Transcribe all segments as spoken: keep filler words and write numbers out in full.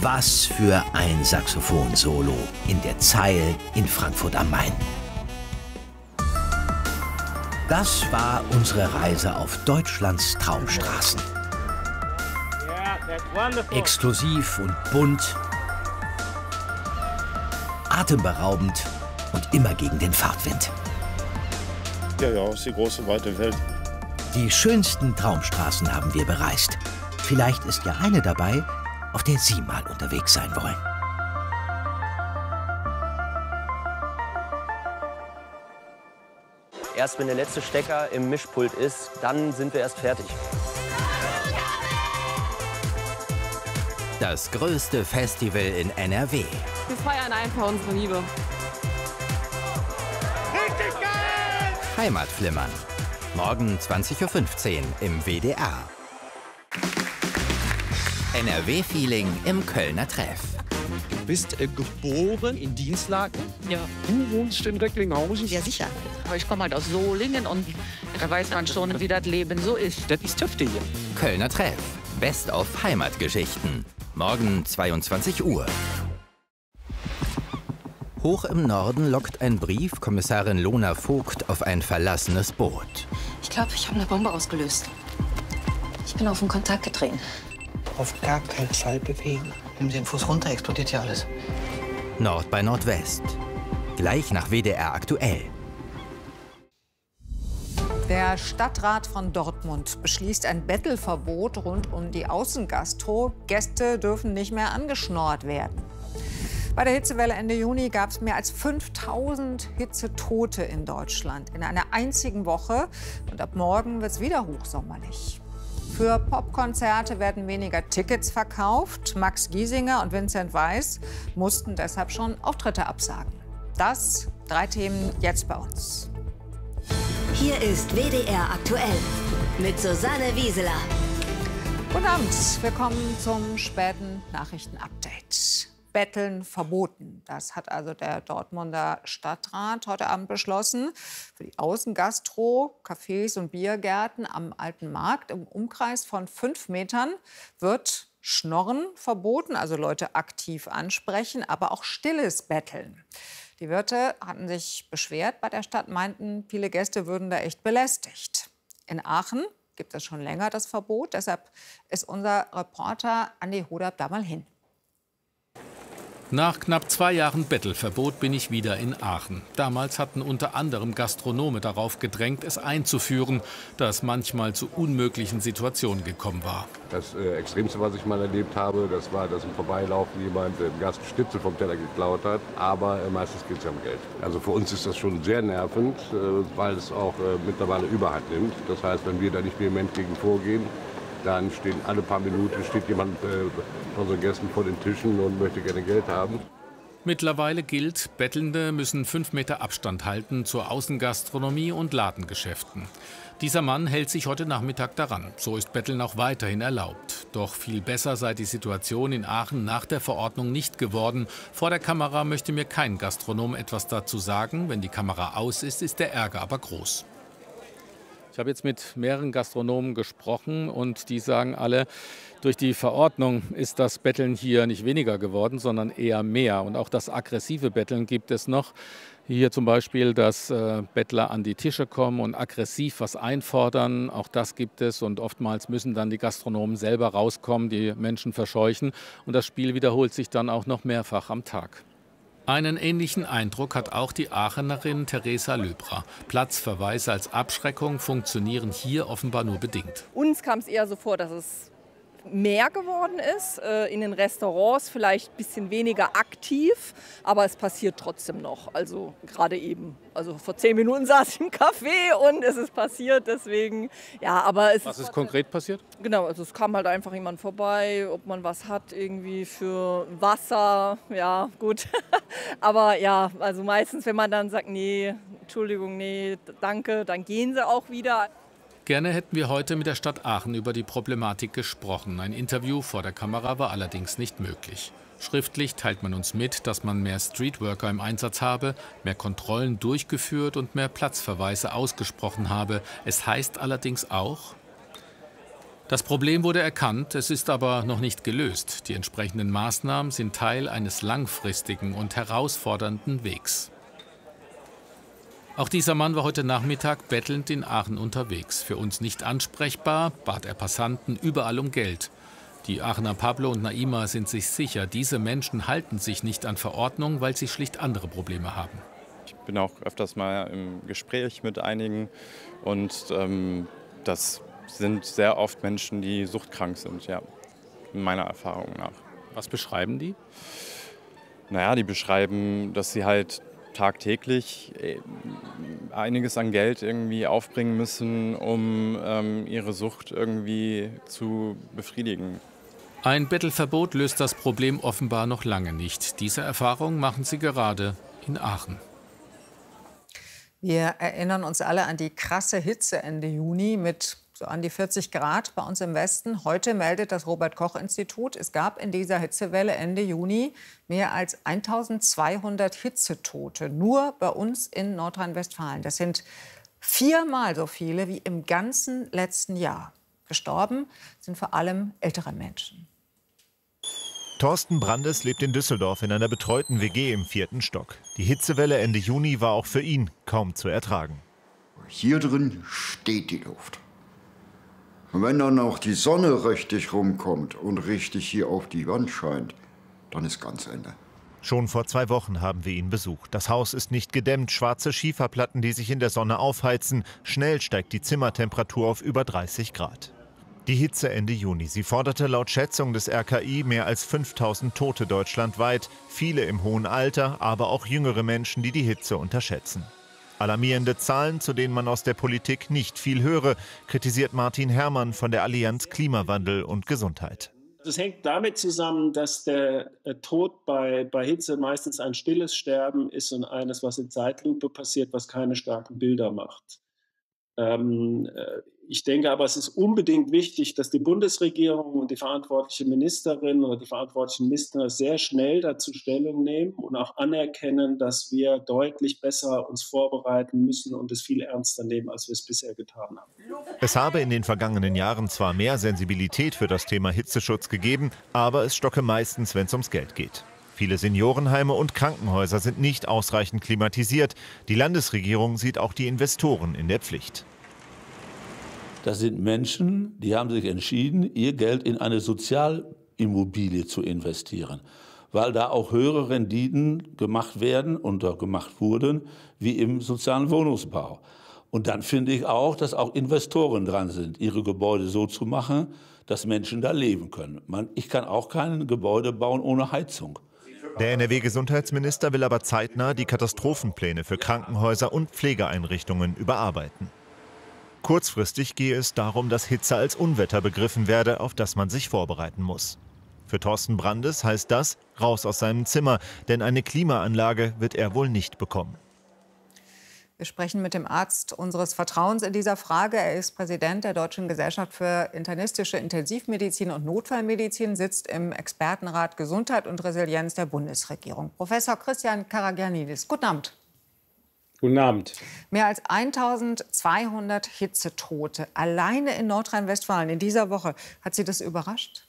Was für ein Saxophon-Solo in der Zeil in Frankfurt am Main. Das war unsere Reise auf Deutschlands Traumstraßen. Exklusiv und bunt, atemberaubend und immer gegen den Fahrtwind. Ja, ja, ist die große, weite Welt. Die schönsten Traumstraßen haben wir bereist. Vielleicht ist ja eine dabei, auf der Sie mal unterwegs sein wollen. Erst wenn der letzte Stecker im Mischpult ist, dann sind wir erst fertig. Das größte Festival in N R W. Wir feiern einfach unsere Liebe. Richtig geil! Heimatflimmern. Morgen zwanzig Uhr fünfzehn im W D R. N R W-Feeling im Kölner Treff. Du bist äh, geboren in Dienstlaken? Ja. Du wohnst in Recklinghausen? Ja, sicher. Aber ich komme halt aus Solingen und da weiß man schon, wie das Leben so ist. Das ist Töfte hier. Kölner Treff. Best of Heimatgeschichten. Morgen zweiundzwanzig Uhr. Hoch im Norden lockt ein Brief Kommissarin Lona Vogt auf ein verlassenes Boot. Ich glaube, ich habe eine Bombe ausgelöst. Ich bin auf den Kontakt getreten. Auf gar keinen Fall bewegen. Nehmen Sie den Fuß runter, explodiert ja alles. Nord bei Nordwest. Gleich nach W D R aktuell. Der Stadtrat von Dortmund beschließt ein Bettelverbot rund um die Außengastro. Gäste dürfen nicht mehr angeschnorrt werden. Bei der Hitzewelle Ende Juni gab es mehr als fünftausend Hitzetote in Deutschland in einer einzigen Woche. Und ab morgen wird es wieder hochsommerlich. Für Popkonzerte werden weniger Tickets verkauft. Max Giesinger und Vincent Weiss mussten deshalb schon Auftritte absagen. Das, drei Themen jetzt bei uns. Hier ist W D R aktuell mit Susanne Wieseler. Guten Abend, willkommen zum späten Nachrichtenupdate. Betteln verboten. Das hat also der Dortmunder Stadtrat heute Abend beschlossen. Für die Außengastro, Cafés und Biergärten am Alten Markt im Umkreis von fünf Metern wird Schnorren verboten, also Leute aktiv ansprechen, aber auch stilles Betteln. Die Wirte hatten sich beschwert bei der Stadt, meinten, viele Gäste würden da echt belästigt. In Aachen gibt es schon länger das Verbot, deshalb ist unser Reporter Andi Hodab da mal hin. Nach knapp zwei Jahren Bettelverbot bin ich wieder in Aachen. Damals hatten unter anderem Gastronome darauf gedrängt, es einzuführen, da es manchmal zu unmöglichen Situationen gekommen war. Das äh, Extremste, was ich mal erlebt habe, das war, dass im Vorbeilaufen jemand dem Gast Schnitzel vom Teller geklaut hat. Aber äh, meistens geht es ja um Geld. Also für uns ist das schon sehr nervend, äh, weil es auch äh, mittlerweile Überhand nimmt. Das heißt, wenn wir da nicht vehement gegen vorgehen, dann stehen alle paar Minuten steht jemand äh, von unseren Gästen vor den Tischen und möchte gerne Geld haben. Mittlerweile gilt, Bettelnde müssen fünf Meter Abstand halten zur Außengastronomie und Ladengeschäften. Dieser Mann hält sich heute Nachmittag daran. So ist Betteln auch weiterhin erlaubt. Doch viel besser sei die Situation in Aachen nach der Verordnung nicht geworden. Vor der Kamera möchte mir kein Gastronom etwas dazu sagen. Wenn die Kamera aus ist, ist der Ärger aber groß. Ich habe jetzt mit mehreren Gastronomen gesprochen und die sagen alle, durch die Verordnung ist das Betteln hier nicht weniger geworden, sondern eher mehr. Und auch das aggressive Betteln gibt es noch. Hier zum Beispiel, dass äh, Bettler an die Tische kommen und aggressiv was einfordern. Auch das gibt es und oftmals müssen dann die Gastronomen selber rauskommen, die Menschen verscheuchen. Und das Spiel wiederholt sich dann auch noch mehrfach am Tag. Einen ähnlichen Eindruck hat auch die Aachenerin Theresa Löbrer. Platzverweise als Abschreckung funktionieren hier offenbar nur bedingt. Uns kam es eher so vor, dass es mehr geworden ist. In den Restaurants vielleicht ein bisschen weniger aktiv, aber es passiert trotzdem noch. Also gerade eben. Also vor zehn Minuten saß ich im Café und es ist passiert, deswegen, ja, aber es Was ist... ist konkret passiert? Genau, also es kam halt einfach jemand vorbei, ob man was hat irgendwie für Wasser, ja, gut. Aber ja, also meistens, wenn man dann sagt, nee, Entschuldigung, nee, danke, dann gehen sie auch wieder. Gerne hätten wir heute mit der Stadt Aachen über die Problematik gesprochen. Ein Interview vor der Kamera war allerdings nicht möglich. Schriftlich teilt man uns mit, dass man mehr Streetworker im Einsatz habe, mehr Kontrollen durchgeführt und mehr Platzverweise ausgesprochen habe. Es heißt allerdings auch, Das Problem wurde erkannt, es ist aber noch nicht gelöst. Die entsprechenden Maßnahmen sind Teil eines langfristigen und herausfordernden Wegs. Auch dieser Mann war heute Nachmittag bettelnd in Aachen unterwegs. Für uns nicht ansprechbar, bat er Passanten überall um Geld. Die Aachener Pablo und Naima sind sich sicher, diese Menschen halten sich nicht an Verordnungen, weil sie schlicht andere Probleme haben. Ich bin auch öfters mal im Gespräch mit einigen und ähm, das sind sehr oft Menschen, die suchtkrank sind, ja, meiner Erfahrung nach. Was beschreiben die? Naja, die beschreiben, dass sie halt tagtäglich einiges an Geld irgendwie aufbringen müssen, um ähm, ihre Sucht irgendwie zu befriedigen. Ein Bettelverbot löst das Problem offenbar noch lange nicht. Diese Erfahrung machen sie gerade in Aachen. Wir erinnern uns alle an die krasse Hitze Ende Juni mit so an die vierzig Grad bei uns im Westen. Heute meldet das Robert-Koch-Institut, es gab in dieser Hitzewelle Ende Juni mehr als eintausendzweihundert Hitzetote, nur bei uns in Nordrhein-Westfalen. Das sind viermal so viele wie im ganzen letzten Jahr. Gestorben sind vor allem ältere Menschen. Thorsten Brandes lebt in Düsseldorf in einer betreuten W G im vierten Stock. Die Hitzewelle Ende Juni war auch für ihn kaum zu ertragen. Hier drin steht die Luft. Und wenn dann auch die Sonne richtig rumkommt und richtig hier auf die Wand scheint, dann ist ganz Ende. Schon vor zwei Wochen haben wir ihn besucht. Das Haus ist nicht gedämmt, schwarze Schieferplatten, die sich in der Sonne aufheizen. Schnell steigt die Zimmertemperatur auf über dreißig Grad. Die Hitze Ende Juni. Sie forderte laut Schätzung des R K I mehr als fünftausend Tote deutschlandweit. Viele im hohen Alter, aber auch jüngere Menschen, die die Hitze unterschätzen. Alarmierende Zahlen, zu denen man aus der Politik nicht viel höre, kritisiert Martin Herrmann von der Allianz Klimawandel und Gesundheit. Das hängt damit zusammen, dass der Tod bei, bei Hitze meistens ein stilles Sterben ist und eines, was in Zeitlupe passiert, was keine starken Bilder macht. Ähm, ich denke aber, es ist unbedingt wichtig, dass die Bundesregierung und die verantwortliche Ministerin oder die verantwortlichen Minister sehr schnell dazu Stellung nehmen und auch anerkennen, dass wir deutlich besser uns vorbereiten müssen und es viel ernster nehmen, als wir es bisher getan haben. Es habe in den vergangenen Jahren zwar mehr Sensibilität für das Thema Hitzeschutz gegeben, aber es stocke meistens, wenn es ums Geld geht. Viele Seniorenheime und Krankenhäuser sind nicht ausreichend klimatisiert. Die Landesregierung sieht auch die Investoren in der Pflicht. Das sind Menschen, die haben sich entschieden, ihr Geld in eine Sozialimmobilie zu investieren, weil da auch höhere Renditen gemacht werden und gemacht wurden, wie im sozialen Wohnungsbau. Und dann finde ich auch, dass auch Investoren dran sind, ihre Gebäude so zu machen, dass Menschen da leben können. Man, ich kann auch kein Gebäude bauen ohne Heizung. Der N R W-Gesundheitsminister will aber zeitnah die Katastrophenpläne für Krankenhäuser und Pflegeeinrichtungen überarbeiten. Kurzfristig gehe es darum, dass Hitze als Unwetter begriffen werde, auf das man sich vorbereiten muss. Für Thorsten Brandes heißt das, raus aus seinem Zimmer, denn eine Klimaanlage wird er wohl nicht bekommen. Wir sprechen mit dem Arzt unseres Vertrauens in dieser Frage. Er ist Präsident der Deutschen Gesellschaft für internistische Intensivmedizin und Notfallmedizin, sitzt im Expertenrat Gesundheit und Resilienz der Bundesregierung. Professor Christian Karagianidis, guten Abend. Guten Abend. Mehr als eintausendzweihundert Hitzetote alleine in Nordrhein-Westfalen in dieser Woche. Hat Sie das überrascht?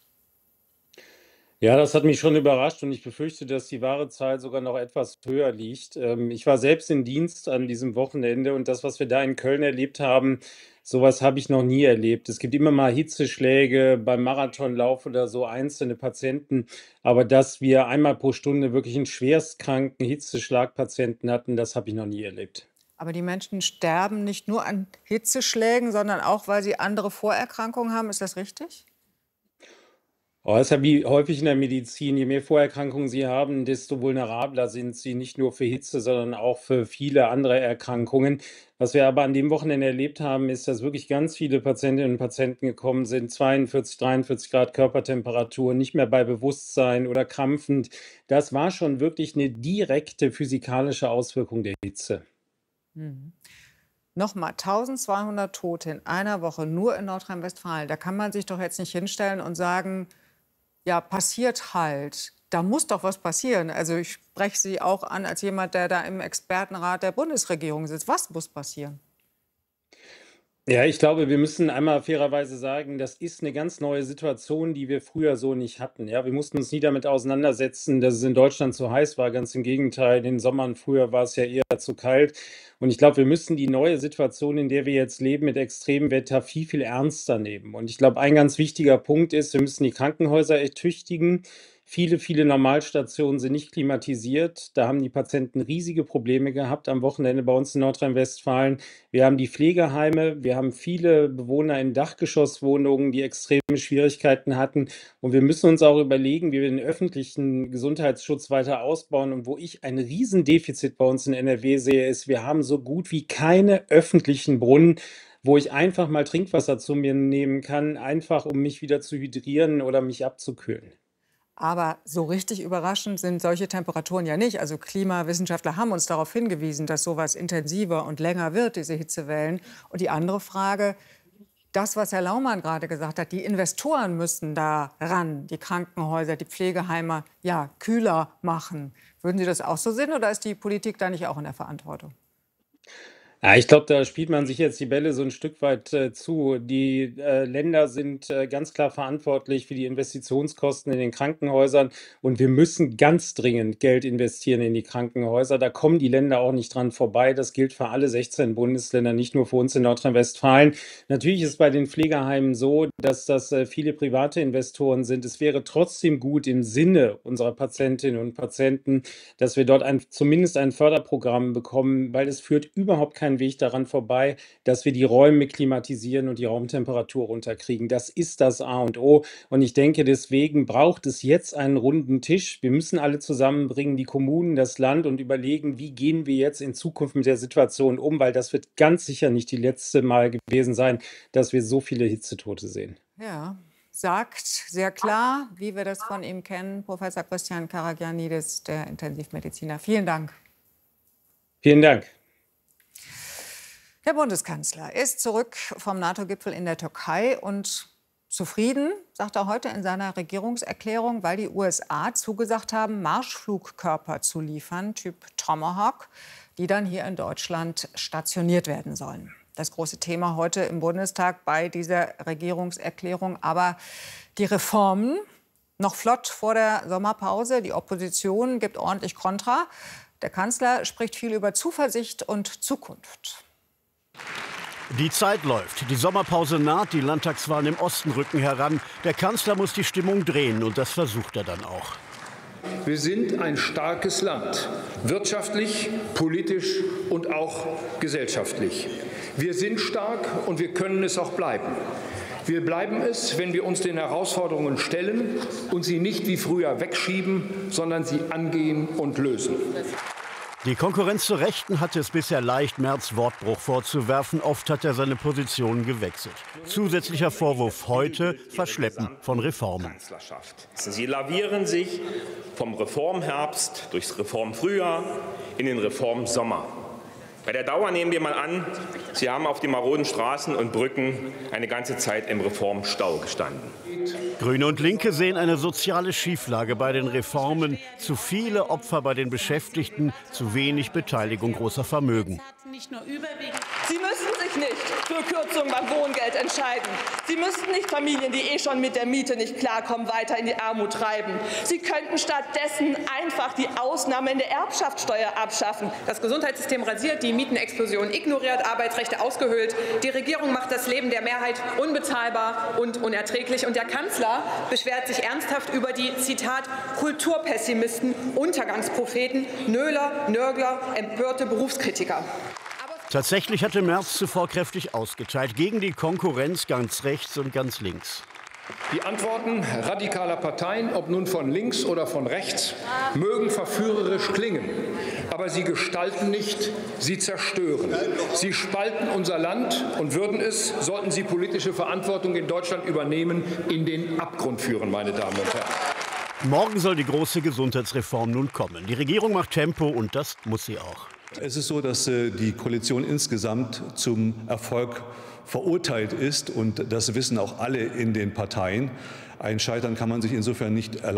Ja, das hat mich schon überrascht und ich befürchte, dass die wahre Zahl sogar noch etwas höher liegt. Ähm, Ich war selbst in Dienst an diesem Wochenende und das, was wir da in Köln erlebt haben, sowas habe ich noch nie erlebt. Es gibt immer mal Hitzeschläge beim Marathonlauf oder so einzelne Patienten, aber dass wir einmal pro Stunde wirklich einen schwerstkranken Hitzeschlagpatienten hatten, das habe ich noch nie erlebt. Aber die Menschen sterben nicht nur an Hitzeschlägen, sondern auch, weil sie andere Vorerkrankungen haben. Ist das richtig? Oh, es ist ja wie häufig in der Medizin, je mehr Vorerkrankungen Sie haben, desto vulnerabler sind Sie, nicht nur für Hitze, sondern auch für viele andere Erkrankungen. Was wir aber an dem Wochenende erlebt haben, ist, dass wirklich ganz viele Patientinnen und Patienten gekommen sind, zweiundvierzig, dreiundvierzig Grad Körpertemperatur, nicht mehr bei Bewusstsein oder krampfend. Das war schon wirklich eine direkte physikalische Auswirkung der Hitze. Mhm. Nochmal, eintausendzweihundert Tote in einer Woche nur in Nordrhein-Westfalen. Da kann man sich doch jetzt nicht hinstellen und sagen, ja, passiert halt. Da muss doch was passieren. Also ich spreche Sie auch an als jemand, der da im Expertenrat der Bundesregierung sitzt. Was muss passieren? Ja, ich glaube, wir müssen einmal fairerweise sagen, das ist eine ganz neue Situation, die wir früher so nicht hatten. Ja, wir mussten uns nie damit auseinandersetzen, dass es in Deutschland zu heiß war. Ganz im Gegenteil, in den Sommern früher war es ja eher zu kalt. Und ich glaube, wir müssen die neue Situation, in der wir jetzt leben, mit Extremwetter viel, viel ernster nehmen. Und ich glaube, ein ganz wichtiger Punkt ist, wir müssen die Krankenhäuser ertüchtigen. Viele, viele Normalstationen sind nicht klimatisiert. Da haben die Patienten riesige Probleme gehabt am Wochenende bei uns in Nordrhein-Westfalen. Wir haben die Pflegeheime, wir haben viele Bewohner in Dachgeschosswohnungen, die extreme Schwierigkeiten hatten. Und wir müssen uns auch überlegen, wie wir den öffentlichen Gesundheitsschutz weiter ausbauen. Und wo ich ein Riesendefizit bei uns in N R W sehe, ist, wir haben so gut wie keine öffentlichen Brunnen, wo ich einfach mal Trinkwasser zu mir nehmen kann, einfach um mich wieder zu hydrieren oder mich abzukühlen. Aber so richtig überraschend sind solche Temperaturen ja nicht. Also Klimawissenschaftler haben uns darauf hingewiesen, dass sowas intensiver und länger wird, diese Hitzewellen. Und die andere Frage, das, was Herr Laumann gerade gesagt hat, die Investoren müssen da ran, die Krankenhäuser, die Pflegeheime, ja, kühler machen. Würden Sie das auch so sehen oder ist die Politik da nicht auch in der Verantwortung? Ja, ich glaube, da spielt man sich jetzt die Bälle so ein Stück weit äh, zu. Die äh, Länder sind äh, ganz klar verantwortlich für die Investitionskosten in den Krankenhäusern und wir müssen ganz dringend Geld investieren in die Krankenhäuser. Da kommen die Länder auch nicht dran vorbei. Das gilt für alle sechzehn Bundesländer, nicht nur für uns in Nordrhein-Westfalen. Natürlich ist bei den Pflegeheimen so, dass das äh, viele private Investoren sind. Es wäre trotzdem gut im Sinne unserer Patientinnen und Patienten, dass wir dort ein, zumindest ein Förderprogramm bekommen, weil es führt überhaupt keinen Weg daran vorbei, dass wir die Räume klimatisieren und die Raumtemperatur runterkriegen. Das ist das A und O. Und ich denke, deswegen braucht es jetzt einen runden Tisch. Wir müssen alle zusammenbringen, die Kommunen, das Land und überlegen, wie gehen wir jetzt in Zukunft mit der Situation um, weil das wird ganz sicher nicht die letzte Mal gewesen sein, dass wir so viele Hitzetote sehen. Ja, sagt sehr klar, wie wir das von ihm kennen, Professor Christian Karagianidis, der Intensivmediziner. Vielen Dank. Vielen Dank. Der Bundeskanzler ist zurück vom NATO-Gipfel in der Türkei und zufrieden, sagt er heute in seiner Regierungserklärung, weil die U S A zugesagt haben, Marschflugkörper zu liefern, Typ Tomahawk, die dann hier in Deutschland stationiert werden sollen. Das große Thema heute im Bundestag bei dieser Regierungserklärung. Aber die Reformen noch flott vor der Sommerpause. Die Opposition gibt ordentlich Kontra. Der Kanzler spricht viel über Zuversicht und Zukunft. Die Zeit läuft, die Sommerpause naht, die Landtagswahlen im Osten rücken heran. Der Kanzler muss die Stimmung drehen und das versucht er dann auch. Wir sind ein starkes Land, wirtschaftlich, politisch und auch gesellschaftlich. Wir sind stark und wir können es auch bleiben. Wir bleiben es, wenn wir uns den Herausforderungen stellen und sie nicht wie früher wegschieben, sondern sie angehen und lösen. Die Konkurrenz zur Rechten hatte es bisher leicht, Merz Wortbruch vorzuwerfen. Oft hat er seine Position gewechselt. Zusätzlicher Vorwurf heute: Verschleppen von Reformen. Sie lavieren sich vom Reformherbst durchs Reformfrühjahr in den Reformsommer. Bei der Dauer nehmen wir mal an, Sie haben auf den maroden Straßen und Brücken eine ganze Zeit im Reformstau gestanden. Grüne und Linke sehen eine soziale Schieflage bei den Reformen. Zu viele Opfer bei den Beschäftigten, zu wenig Beteiligung großer Vermögen. Sie müssen sich nicht für Kürzungen beim Wohngeld entscheiden. Sie müssten nicht Familien, die eh schon mit der Miete nicht klarkommen, weiter in die Armut treiben. Sie könnten stattdessen einfach die Ausnahme in der Erbschaftssteuer abschaffen. Das Gesundheitssystem rasiert, die Mietenexplosion ignoriert, Arbeitsrechte ausgehöhlt. Die Regierung macht das Leben der Mehrheit unbezahlbar und unerträglich. Und der Kanzler beschwert sich ernsthaft über die, Zitat, Kulturpessimisten, Untergangspropheten, Nöler, Nörgler, empörte Berufskritiker. Tatsächlich hatte Merz zuvor kräftig ausgeteilt gegen die Konkurrenz ganz rechts und ganz links. Die Antworten radikaler Parteien, ob nun von links oder von rechts, mögen verführerisch klingen. Aber sie gestalten nicht, sie zerstören. Sie spalten unser Land und würden es, sollten sie politische Verantwortung in Deutschland übernehmen, in den Abgrund führen, meine Damen und Herren. Morgen soll die große Gesundheitsreform nun kommen. Die Regierung macht Tempo und das muss sie auch. Es ist so, dass die Koalition insgesamt zum Erfolg verurteilt ist. Und das wissen auch alle in den Parteien. Ein Scheitern kann man sich insofern nicht erlauben.